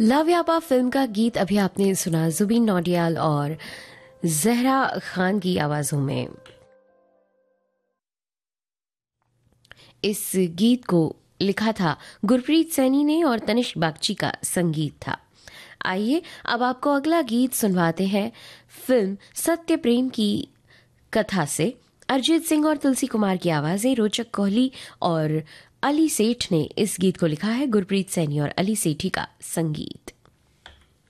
Love यापा film का गीत अभी आपने सुना जुबीन नौटियाल और जहरा खान की आवाजों में। इस गीत को लिखा था गुरप्रीत सैनी ने और तनिष्क बागची का संगीत था। आइए अब आपको अगला गीत सुनवाते हैं फिल्म सत्य प्रेम की कथा से। अरिजीत सिंह और तुलसी कुमार की आवाजें, रोचक कोहली और अली सेठ ने इस गीत को लिखा है, गुरप्रीत सैनी और अली सेठी का संगीत।